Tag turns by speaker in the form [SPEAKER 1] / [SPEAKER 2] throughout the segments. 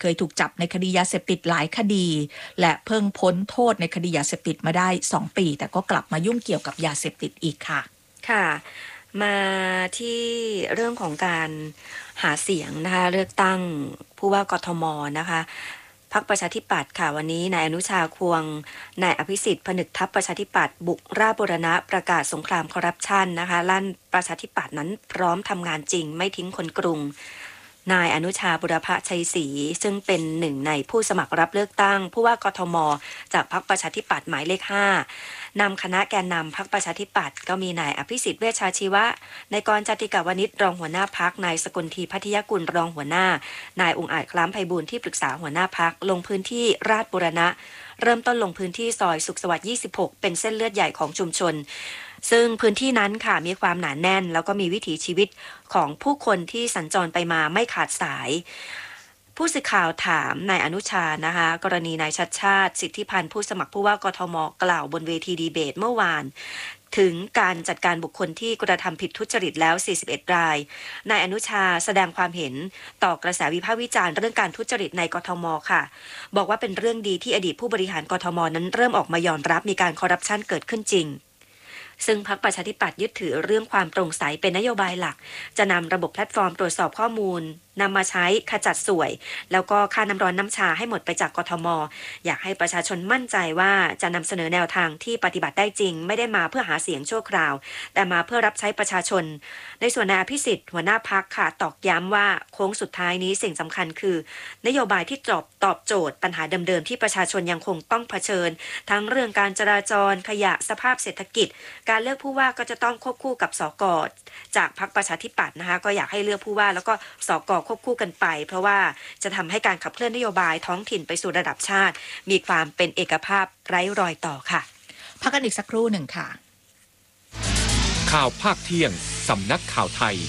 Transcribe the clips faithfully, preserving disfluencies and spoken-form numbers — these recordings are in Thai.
[SPEAKER 1] เคยถูกจับในคดียาเสพติดหลายคดีและเพิ่งพ้นโทษในคดียาเสพติดมาได้สองปีแต่ก็กลับมายุ่งเกี่ยวกับยาเสพติดอีกค่ะ
[SPEAKER 2] ค่ะมาที่เรื่องของการหาเสียงนะคะเลือกตั้งผู้ว่ากทมนะคะพรรคประชาธิปัตย์ค่ะวันนี้นายอนุชาควงนายอภิสิทธิ์ผนึกทัพประชาธิปัตย์บุกราชบูรณะประกาศสงครามคอร์รัปชันนะคะลั่นประชาธิปัตย์นั้นพร้อมทำงานจริงไม่ทิ้งคนกรุงนายอนุชาบุรพชัยศรีซึ่งเป็นหนึ่งในผู้สมัครรับเลือกตั้งผู้ว่ากทมจากพรรคประชาธิปัตย์หมายเลขห้านำคณะแกนนำพรรคประชาธิปัตย์ก็มีนายอภิสิทธิ์เวชชาชีวะนายกรจติกาวนิชรองหัวหน้าพรรคนายสกลทีพัทยกุลรองหัวหน้านายองค์อาจคล้ำไพบูลย์ที่ปรึกษาหัวหน้าพรรคลงพื้นที่ราชบูรณะเริ่มต้นลงพื้นที่ซอยสุขสวัสดิ์ยี่สิบหกเป็นเส้นเลือดใหญ่ของชุมชนซึ่งพื้นที่นั้นค่ะมีความหนาแน่นแล้วก็มีวิถีชีวิตของผู้คนที่สัญจรไปมาไม่ขาดสายผู้สื่อข่าวถามนายอนุชานะคะกรณีนายชัดชาติสิทธิพันธ์ผู้สมัครผู้ว่ากทมกล่าวบนเวทีดีเบตเมื่อวานถึงการจัดการบุคคลที่กระทำผิดทุจริตแล้วสี่สิบเอ็ดรายนายอนุชาแสดงความเห็นต่อกระแสวิพากษ์วิจารณ์เรื่องการทุจริตในกทมค่ะบอกว่าเป็นเรื่องดีที่อดีตผู้บริหารกทมนั้นเริ่มออกมายอมรับมีการคอร์รัปชันเกิดขึ้นจริงซึ่งพรรคประชาธิปัตย์ยึดถือเรื่องความโปร่งใสเป็นนโยบายหลักจะนำระบบแพลตฟอร์มตรวจสอบข้อมูลนำมาใช้ขจัดสวยแล้วก็ค่าน้ำร้อนน้ำชาให้หมดไปจากกทมอยากให้ประชาชนมั่นใจว่าจะนำเสนอแนวทางที่ปฏิบัติได้จริงไม่ได้มาเพื่อหาเสียงชั่วคราวแต่มาเพื่อรับใช้ประชาชนในส่วนนายอภิสิทธิ์หัวหน้าพรรคค่ะตอกย้ำว่าโค้งสุดท้ายนี้สิ่งสำคัญคือนโยบายที่ตอบตอบโจทย์ปัญหาเดิมๆที่ประชาชนยังคงต้องเผชิญทั้งเรื่องการจราจรขยะสภาพเศรษฐกิจการเลือกผู้ว่าก็จะต้องควบคู่กับสกจากพรรคประชาธิปัตย์นะคะก็อยากให้เลือกผู้ว่าแล้วก็สกควบคู่กันไปเพราะว่าจะทำให้การขับเคลื่อนนโยบายท้องถิ่นไปสู่ระดับชาติมีความเป็นเอกภาพไร้รอยต่อค่ะ
[SPEAKER 1] พักกันอีกสักครู่หนึ่งค่ะ
[SPEAKER 3] ข่าวภาคเที่ยงสำนักข่าวไทย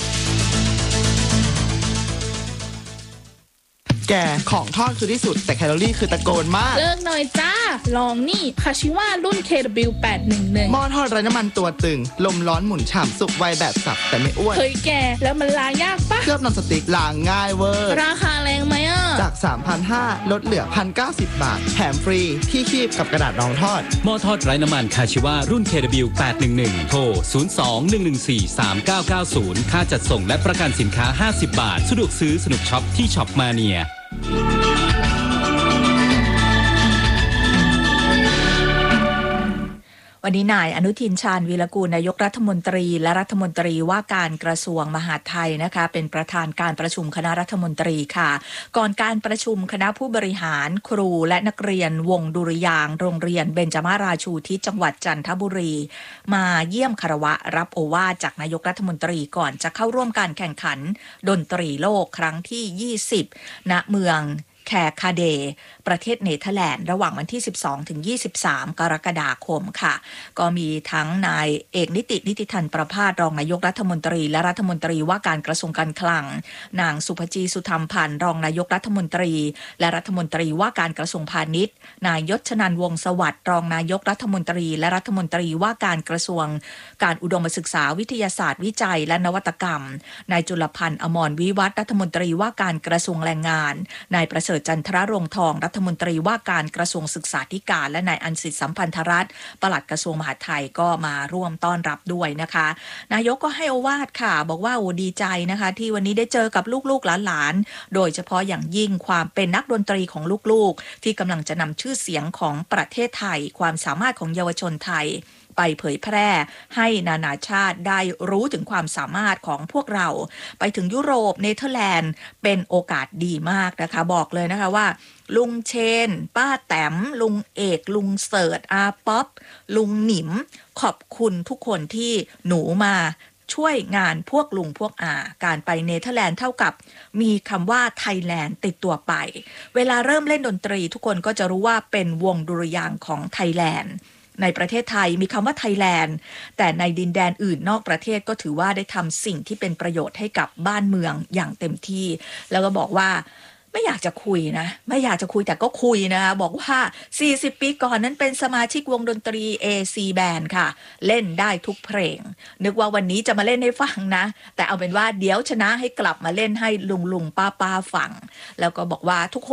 [SPEAKER 4] แกของทอดคือที่สุดแต่แคลอรี่คือตะโกนมาก
[SPEAKER 5] เลิกหน่อยจ้าลองนี่คาชิว่ารุ่น เค ดับเบิลยู แปดหนึ่งหนึ่ง
[SPEAKER 4] หม้อทอดไร้น้ำมันตัวตึงลมร้อนหมุนฉ่ำสุกไวแบบสับแต่ไม่อ้วน
[SPEAKER 5] เฮ้ยแกแล้วมันล้างยากปะ
[SPEAKER 4] เคลือบนอนสติ๊กล้างง่ายเวอร์
[SPEAKER 5] ราคาแรงไหมอ่ะ
[SPEAKER 4] จาก สามพันห้าร้อย ลดเหลือ หนึ่งพันเก้าสิบ บาทแถมฟรีที่คีบกับกระดาษรองทอด
[SPEAKER 6] หม้อทอดไร้น้ำมันคาชิว่ารุ่น เค ดับเบิลยู แปดหนึ่งหนึ่ง โทรศูนย์ สอง หนึ่ง หนึ่ง สี่ สาม เก้า เก้า ศูนย์ค่าจัดส่งและประกันสินค้าห้าสิบบาทสะดวกซื้อสนุกช็อปที่ช็อปมาเนีย
[SPEAKER 1] วันนี้นายอนุทินชาญวีรกูลนายกรัฐมนตรีและรัฐมนตรีว่าการกระทรวงมหาดไทยนะคะเป็นประธานการประชุมคณะรัฐมนตรีค่ะก่อนการประชุมคณะผู้บริหารครูและนักเรียนวงดุริยางค์โรงเรียนเบญจมาราชูทิศจังหวัดจันทบุรีมาเยี่ยมคารวะรับโอวาทจากนายกรัฐมนตรีก่อนจะเข้าร่วมการแข่งขันดนตรีโลกครั้งที่ยี่สิบณเมืองแคคาเดประเทศเนเธอร์แลนด์ระหว่างวันที่สิบสองถึงยี่สิบสามกรกฎาคมค่ะก็มีทั้งนายเอกนิตินิติธันประภาสรองนายกรัฐมนตรีและรัฐมนตรีว่าการกระทรวงการคลังนางสุภจีสุธรรมพันธ์รองนายกรัฐมนตรีและรัฐมนตรีว่าการกระทรวงพาณิชย์นายยศชนันท์วงศ์สวัสดิ์รองนายกรัฐมนตรีและรัฐมนตรีว่าการกระทรวงการอุดมศึกษาวิทยาศาสตร์วิจัยและนวัตกรรมนายจุลพันธ์อมรวิวัฒน์รัฐมนตรีว่าการกระทรวงแรงงานนายประเสริฐจันทรรงทองรัฐมนตรีว่าการกระทรวงศึกษาธิการและนายอัญสิทธิ์สัมพันธรัตน์ปลัดกระทรวงมหาดไทยก็มาร่วมต้อนรับด้วยนะคะนายกก็ให้โอวาทค่ะบอกว่าโอ้ดีใจนะคะที่วันนี้ได้เจอกับลูกๆหลานๆโดยเฉพาะอย่างยิ่งความเป็นนักดนตรีของลูกๆที่กำลังจะนำชื่อเสียงของประเทศไทยความสามารถของเยาวชนไทยไปเผยแพร่ให้นานาชาติได้รู้ถึงความสามารถของพวกเราไปถึงยุโรปเนเธอร์แลนด์เป็นโอกาสดีมากนะคะบอกเลยนะคะว่าลุงเชนป้าแต้มลุงเอกลุงเสิร์ชอาป๊อปลุงหนิมขอบคุณทุกคนที่หนูมาช่วยงานพวกลุงพวกอาการไปเนเธอร์แลนด์เท่ากับมีคำว่าไทยแลนด์ติดตัวไปเวลาเริ่มเล่นดนตรีทุกคนก็จะรู้ว่าเป็นวงดุริยางค์ของไทยแลนด์ในประเทศไทยมีคำว่าไทยแลนด์แต่ในดินแดนอื่นนอกประเทศก็ถือว่าได้ทำสิ่งที่เป็นประโยชน์ให้กับบ้านเมืองอย่างเต็มที่แล้วก็บอกว่าไม่อยากจะคุยนะไม่อยากจะคุยแต่ก็คุยนะคะบอกว่าสี่สิบปีก่อนนั้นเป็นสมาชิกวงดนตรี เอ ซี Band ค่ะเล่นได้ทุกเพลงนึกว่าวันนี้จะมาเล่นให้ฟังนะแต่เอาเป็นว่าเดี๋ยวชนะให้กลับมาเล่นให้ลุงลุงป้าป้าฟังแล้วก็บอกว่าทุกคน